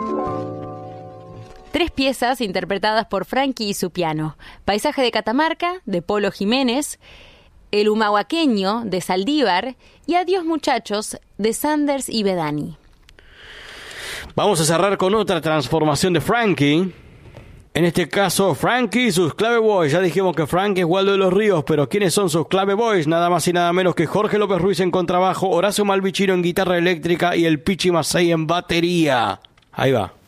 Tres piezas interpretadas por Frankie y su piano. Paisaje de Catamarca, de Polo Jiménez, El Humahuaqueño, de Saldívar, y Adiós Muchachos, de Sanders y Bedani. Vamos a cerrar con otra transformación de Frankie. En este caso, Frankie y sus Clave Boys. Ya dijimos que Frankie es Waldo de los Ríos, pero ¿quiénes son sus Clave Boys? Nada más y nada menos que Jorge López Ruiz en contrabajo, Horacio Malvicino en guitarra eléctrica y el Pichi Macei en batería. Ahí va.